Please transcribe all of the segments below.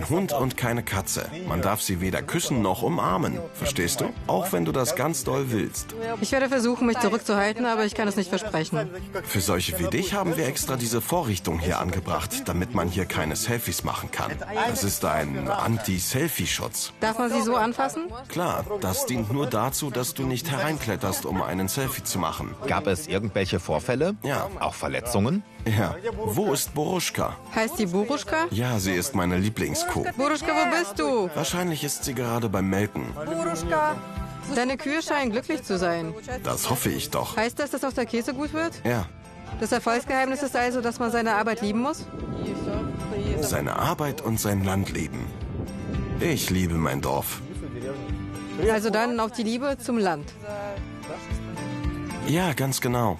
kein Hund und keine Katze. Man darf sie weder küssen noch umarmen. Verstehst du? Auch wenn du das ganz doll willst. Ich werde versuchen, mich zurückzuhalten, aber ich kann es nicht versprechen. Für solche wie dich haben wir extra diese Vorrichtung hier angebracht, damit man hier keine Selfies machen kann. Das ist ein Anti-Selfie-Schutz. Darf man sie so anfassen? Klar, das dient nur dazu, dass du nicht hereinkletterst, um einen Selfie zu machen. Gab es irgendwelche Vorfälle? Ja. Auch Verletzungen? Ja. Wo ist Boruschka? Heißt die Boruschka? Ja, sie ist meine Lieblingskuh. Boruschka, wo bist du? Wahrscheinlich ist sie gerade beim Melken. Deine Kühe scheinen glücklich zu sein. Das hoffe ich doch. Heißt das, dass auch der Käse gut wird? Ja. Das Erfolgsgeheimnis ist also, dass man seine Arbeit lieben muss? Seine Arbeit und sein Land lieben. Ich liebe mein Dorf. Also dann auch die Liebe zum Land. Ja, ganz genau.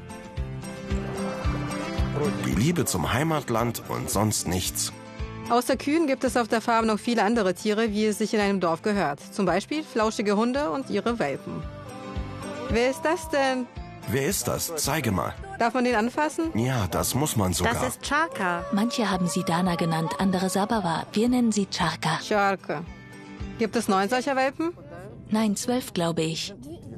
Die Liebe zum Heimatland und sonst nichts. Außer Kühen gibt es auf der Farm noch viele andere Tiere, wie es sich in einem Dorf gehört. Zum Beispiel flauschige Hunde und ihre Welpen. Wer ist das denn? Wer ist das? Zeige mal. Darf man den anfassen? Ja, das muss man sogar. Das ist Charka. Manche haben sie Dana genannt, andere Sababa. Wir nennen sie Charka. Scharke. Gibt es 9 solcher Welpen? Nein, 12, glaube ich.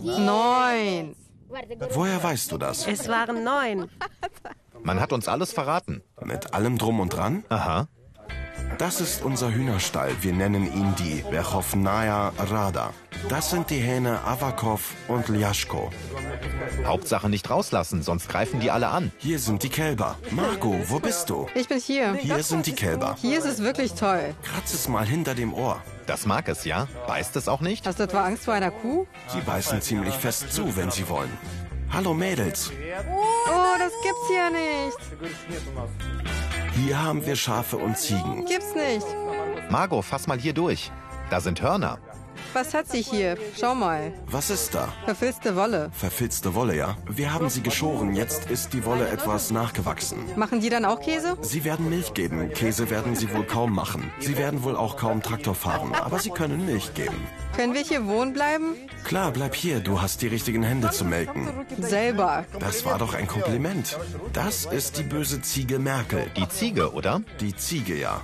9. Woher weißt du das? Es waren 9. Man hat uns alles verraten. Mit allem drum und dran? Aha. Das ist unser Hühnerstall. Wir nennen ihn die Verchovnaja Rada. Das sind die Hähne Avakov und Ljaschko. Hauptsache nicht rauslassen, sonst greifen die alle an. Hier sind die Kälber. Margot, wo bist du? Ich bin hier. Hier sind die Kälber. Hier ist es wirklich toll. Kratz es mal hinter dem Ohr. Das mag es, ja? Beißt es auch nicht? Hast du etwa Angst vor einer Kuh? Sie beißen ziemlich fest zu, wenn sie wollen. Hallo Mädels. Oh, das gibt's hier nicht. Hier haben wir Schafe und Ziegen. Gibt's nicht. Margot, fass mal hier durch. Da sind Hörner. Was hat sie hier? Schau mal. Was ist da? Verfilzte Wolle. Verfilzte Wolle, ja? Wir haben sie geschoren, jetzt ist die Wolle etwas nachgewachsen. Machen die dann auch Käse? Sie werden Milch geben, Käse werden sie wohl kaum machen. Sie werden wohl auch kaum Traktor fahren, aber sie können Milch geben. Können wir hier wohnen bleiben? Klar, bleib hier, du hast die richtigen Hände zu melken. Selber. Das war doch ein Kompliment. Das ist die böse Ziege Merkel. Die Ziege, oder? Die Ziege, ja.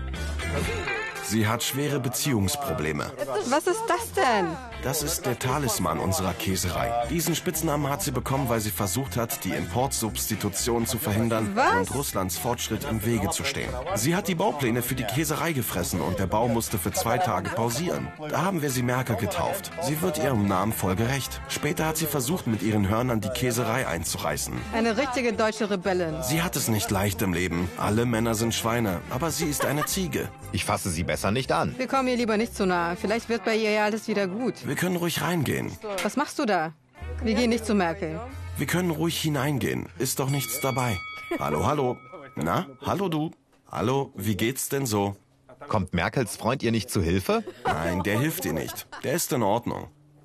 Sie hat schwere Beziehungsprobleme. Was ist das denn? Das ist der Talisman unserer Käserei. Diesen Spitznamen hat sie bekommen, weil sie versucht hat, die Importsubstitution zu verhindern und Russlands Fortschritt im Wege zu stehen. Sie hat die Baupläne für die Käserei gefressen und der Bau musste für 2 Tage pausieren. Da haben wir sie Merkel getauft. Sie wird ihrem Namen voll gerecht. Später hat sie versucht, mit ihren Hörnern die Käserei einzureißen. Eine richtige deutsche Rebellin. Sie hat es nicht leicht im Leben. Alle Männer sind Schweine, aber sie ist eine Ziege. Ich fasse sie besser nicht an. Wir kommen ihr lieber nicht zu nahe. Vielleicht wird bei ihr ja alles wieder gut. Wir können ruhig reingehen. Was machst du da? Wir gehen nicht zu Merkel. Wir können ruhig hineingehen. Ist doch nichts dabei. Hallo, hallo. Na, hallo du. Hallo, wie geht's denn so? Kommt Merkels Freund ihr nicht zu Hilfe? Nein, der hilft dir nicht. Der ist in Ordnung.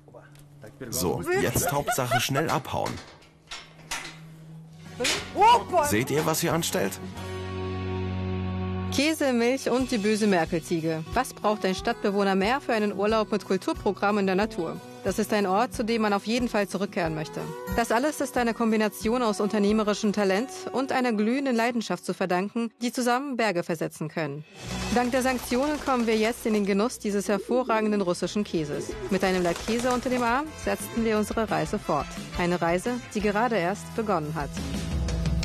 So, jetzt Hauptsache schnell abhauen. Seht ihr, was ihr anstellt? Käse, Milch und die böse Merkelziege. Was braucht ein Stadtbewohner mehr für einen Urlaub mit Kulturprogramm in der Natur? Das ist ein Ort, zu dem man auf jeden Fall zurückkehren möchte. Das alles ist einer Kombination aus unternehmerischem Talent und einer glühenden Leidenschaft zu verdanken, die zusammen Berge versetzen können. Dank der Sanktionen kommen wir jetzt in den Genuss dieses hervorragenden russischen Käses. Mit einem Laib Käse unter dem Arm setzten wir unsere Reise fort. Eine Reise, die gerade erst begonnen hat.